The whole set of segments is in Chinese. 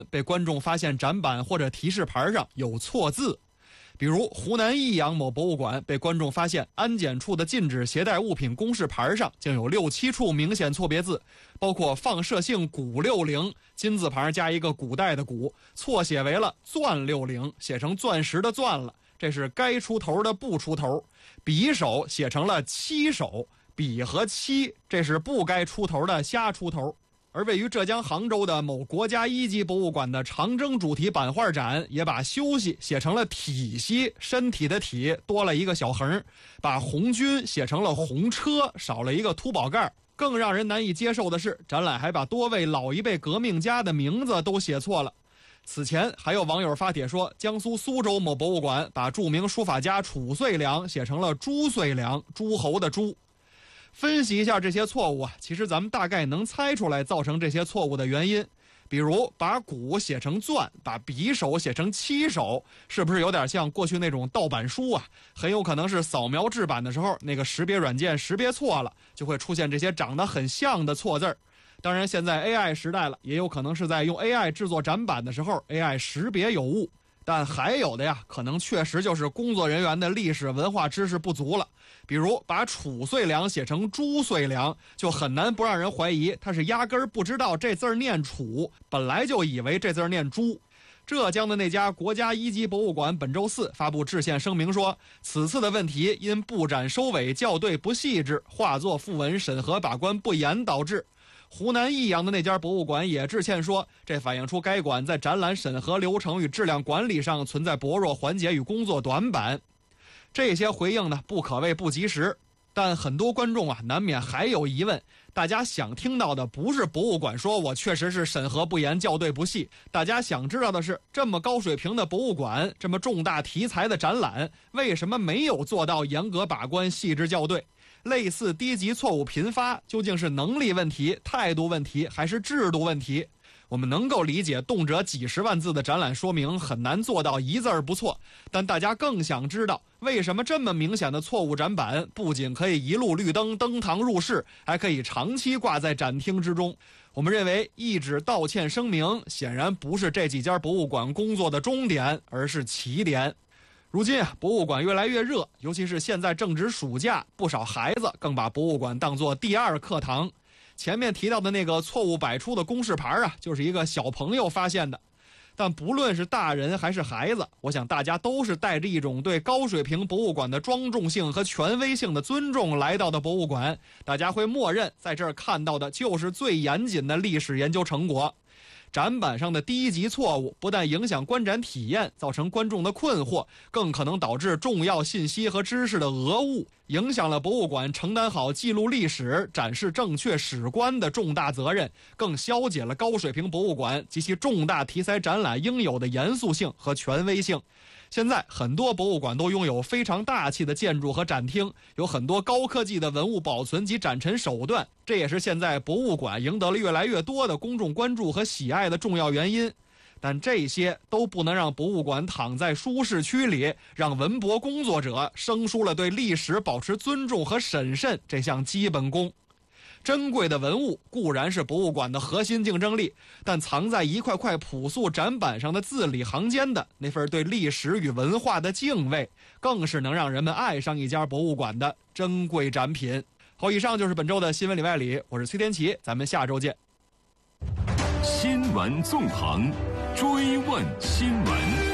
被观众发现展板或者提示牌上有错字。比如湖南益阳某博物馆被观众发现安检处的禁止携带物品公示牌上竟有6、7处明显错别字，包括放射性钴60，金字旁加一个古代的古，错写为了钻60，写成钻石的钻了，这是该出头的不出头。匕首写成了七手，匕和七，这是不该出头的瞎出头。而位于浙江杭州的某国家1级博物馆的长征主题版画展也把休息写成了体息，身体的体多了一个小横，把红军写成了红车，少了一个凸宝盖。更让人难以接受的是，展览还把多位老一辈革命家的名字都写错了。此前还有网友发帖说，江苏苏州某博物馆把著名书法家褚遂良写成了朱遂良，诸侯的朱。分析一下这些错误啊，其实咱们大概能猜出来造成这些错误的原因。比如把古写成钻，把匕首写成七手，是不是有点像过去那种盗版书啊？很有可能是扫描制版的时候那个识别软件识别错了，就会出现这些长得很像的错字儿。当然现在 AI 时代了，也有可能是在用 AI 制作展板的时候 AI 识别有误。但还有的呀，可能确实就是工作人员的历史文化知识不足了。比如把褚遂良写成朱遂良，就很难不让人怀疑他是压根儿不知道这字念褚，本来就以为这字念朱。浙江的那家国家1级博物馆本周4发布致歉声明说，此次的问题因布展收尾校对不细致，画作附文审核把关不严导致。湖南益阳的那家博物馆也致歉说，这反映出该馆在展览审核流程与质量管理上存在薄弱环节与工作短板。这些回应呢，不可谓不及时，但很多观众啊，难免还有疑问。大家想听到的不是博物馆说我确实是审核不严校对不细，大家想知道的是，这么高水平的博物馆，这么重大题材的展览，为什么没有做到严格把关细致校对？类似低级错误频发，究竟是能力问题、态度问题还是制度问题？我们能够理解动辄几十万字的展览说明很难做到一字儿不错，但大家更想知道，为什么这么明显的错误展板不仅可以一路绿灯登堂入室，还可以长期挂在展厅之中？我们认为一纸道歉声明显然不是这几家博物馆工作的终点，而是起点。如今啊，博物馆越来越热，尤其是现在正值暑假，不少孩子更把博物馆当作第二课堂。前面提到的那个错误百出的公示牌啊，就是一个小朋友发现的。但不论是大人还是孩子，我想大家都是带着一种对高水平博物馆的庄重性和权威性的尊重来到的博物馆，大家会默认在这儿看到的就是最严谨的历史研究成果。展板上的低级错误不但影响观展体验，造成观众的困惑，更可能导致重要信息和知识的讹误，影响了博物馆承担好记录历史、展示正确史观的重大责任，更消解了高水平博物馆及其重大题材展览应有的严肃性和权威性。现在很多博物馆都拥有非常大气的建筑和展厅，有很多高科技的文物保存及展陈手段，这也是现在博物馆赢得了越来越多的公众关注和喜爱的重要原因。但这些都不能让博物馆躺在舒适区里，让文博工作者生疏了对历史保持尊重和审慎这项基本功。珍贵的文物固然是博物馆的核心竞争力，但藏在一块块朴素展板上的字里行间的那份对历史与文化的敬畏，更是能让人们爱上一家博物馆的珍贵展品。好，以上就是本周的新闻里外里，我是崔天琪，咱们下周见。 新闻纵横，追问新闻。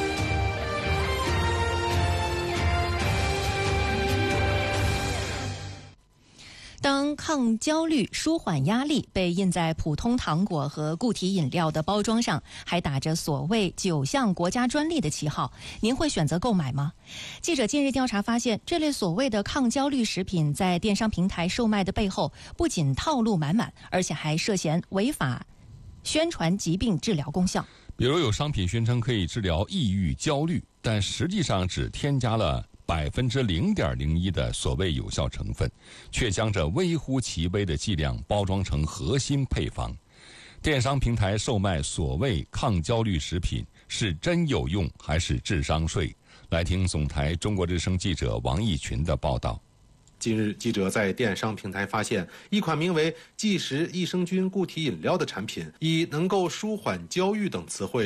当抗焦虑、舒缓压力被印在普通糖果和固体饮料的包装上，还打着所谓9项国家专利的旗号，您会选择购买吗？记者近日调查发现，这类所谓的抗焦虑食品在电商平台售卖的背后，不仅套路满满，而且还涉嫌违法宣传疾病治疗功效。 比如有商品宣称可以治疗抑郁、焦虑，但实际上只添加了0.01%的所谓有效成分，却将这微乎其微的剂量包装成核心配方。电商平台售卖所谓抗焦虑食品，是真有用还是智商税？来听总台中国之声记者王义群的报道。 近日，记者在电商平台发现，一款名为“即食益生菌固体饮料”的产品，以能够舒缓焦郁等词汇